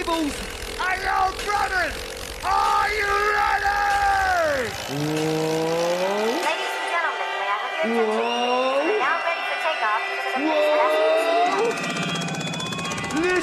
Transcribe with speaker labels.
Speaker 1: cables!
Speaker 2: Hey, yo, brothers! Are you ready?
Speaker 1: Whoa!
Speaker 3: Ladies and gentlemen, may I have your attention, please?
Speaker 1: Whoa!
Speaker 3: We're now ready for takeoff.
Speaker 1: Whoa!